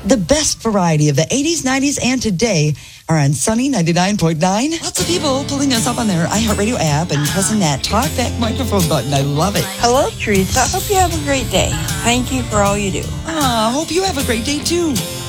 The best variety of the 80s, 90s, and today are on Sunny 99.9. Lots of people pulling us up on their iHeartRadio app and pressing that talkback microphone button. I love it. Hello, Teresa. Hope you have a great day. Thank you for all you do. Hope you have a great day, too.